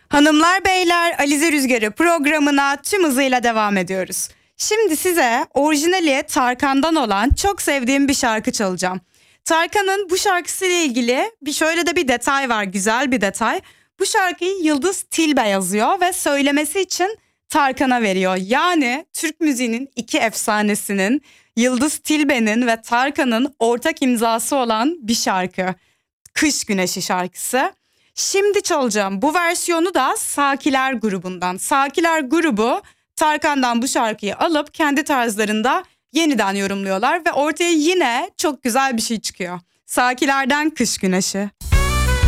Hanımlar beyler, Alize Rüzgarı programına tüm hızıyla devam ediyoruz. Şimdi size orijinali Tarkan'dan olan çok sevdiğim bir şarkı çalacağım. Tarkan'ın bu şarkısıyla ilgili şöyle de bir detay var, güzel bir detay. Bu şarkıyı Yıldız Tilbe yazıyor ve söylemesi için Tarkan'a veriyor. Yani Türk müziğinin iki efsanesinin, Yıldız Tilbe'nin ve Tarkan'ın ortak imzası olan bir şarkı. Kış Güneşi şarkısı. Şimdi çalacağım bu versiyonu da Sakiler grubundan. Sakiler grubu Tarkan'dan bu şarkıyı alıp kendi tarzlarında yeniden yorumluyorlar ve ortaya yine çok güzel bir şey çıkıyor. Sakilerden Kış Güneşi.